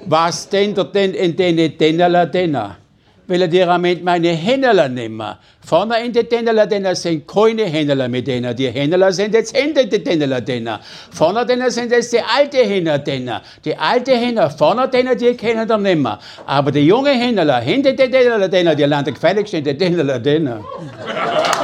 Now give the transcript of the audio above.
Was denn der denn in den Dennerler Denner? Weil die Rament meine Hännerler nehmen. Vorne in die Dennerler Denner sind keine Hännerler mit denen. Die Hännerler sind jetzt hinter die Dennerler Denner. Vorne Denner sind jetzt die alte Hänner Denner. Die alte Hänner, vorne Denner, die kennen dann nicht mehr. Aber die junge Hännerler, hinter die Dennerler Denner, die landen gefährlich in die Dennerler Denner.